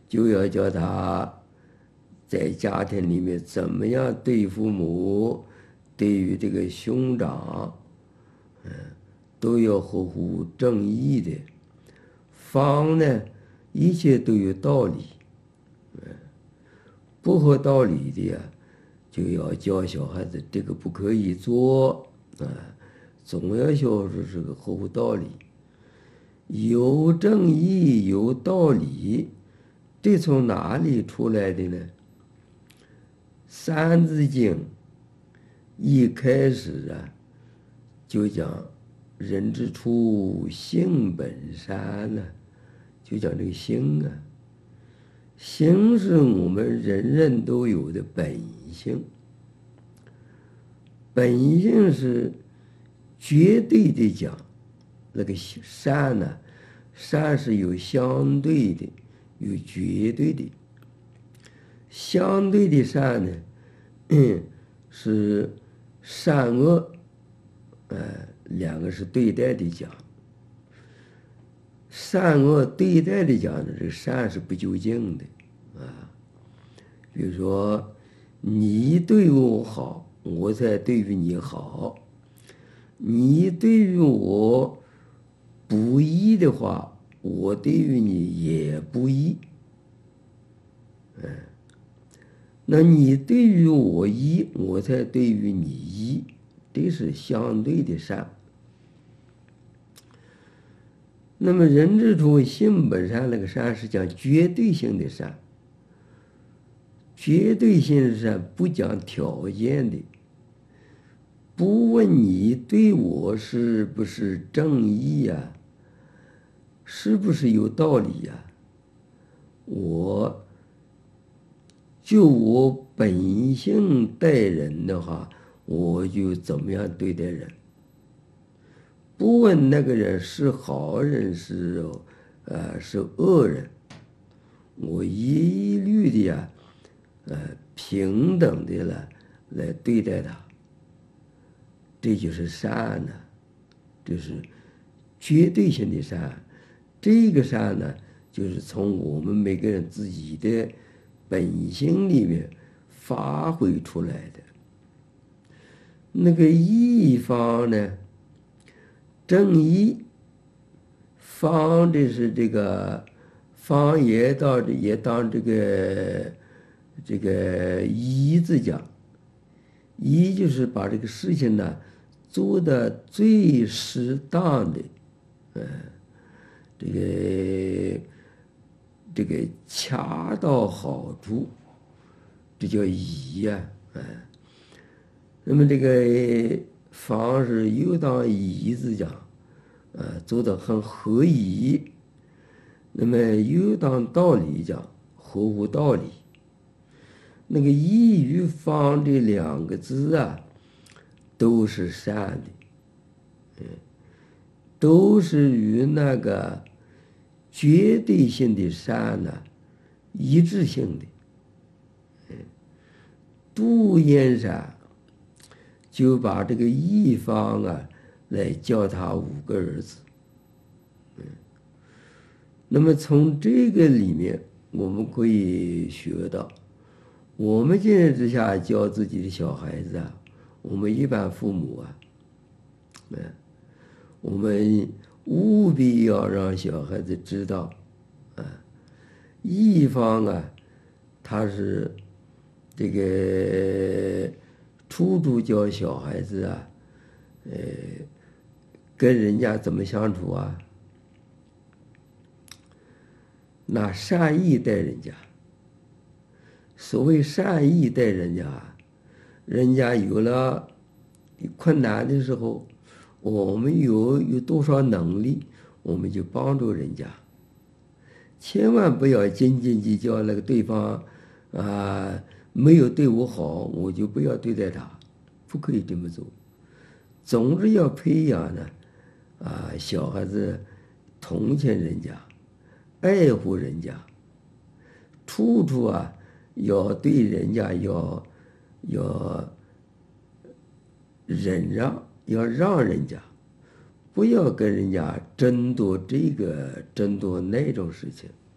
就要叫他在家庭里面怎么样对父母，对于这个兄长，都要合乎正义的。方呢，一切都有道理，不合道理的呀，就要教小孩子这个不可以做啊，总要教出这个合乎道理，有正义有道理，这从哪里出来的呢？《三字经》一开始啊，就讲人之初，性本善呢，就讲这个性啊。性是我们人人都有的本性，本性是绝对的讲，那个善呢，善是有相对的，有绝对的。相对的善呢，是善恶，两个是对待的讲。善恶对待的讲呢，这个善是不究竟的啊。比如说，你对我好，我才对于你好；你对于我不义的话，我对于你也不义。那你对于我义，我才对于你义，这是相对的善。那么人之初，性本善，那个善是讲绝对性的善，绝对性的善不讲条件的，不问你对我是不是正义呀，是不是有道理呀，就我本性待人的话，我就怎么样对待人，不问那个人是好人是恶人，我一律的呀，平等的来对待他，这就是善呢，这是绝对性的善。这个善呢，就是从我们每个人自己的本性里面发挥出来的。那个义方呢，正义方的是这个方也当这个义字讲，义就是把这个事情呢做的最适当的，这个恰到好处，这叫义呀，那么这个方是又当义字讲，做得很合宜，那么又当道理讲，合乎道理。那个义与方这两个字啊，都是善的，都是与那个绝对性的善呢一致性的。杜燕山就把这个义方啊来叫他5个儿子。那么从这个里面，我们可以学到，我们今日之下教自己的小孩子啊，我们一般父母啊，我们务必要让小孩子知道，义方啊，他是这个处处教小孩子啊，跟人家怎么相处啊，拿善意待人家。所谓善意待人家，人家有了困难的时候，我们有多少能力，我们就帮助人家。千万不要斤斤计较，那个对方没有对我好，我就不要对待他，不可以这么做。总是要培养呢，小孩子同情人家，爱护人家，处处啊要对人家要忍让，要让人家，不要跟人家争夺这个争夺那种事情。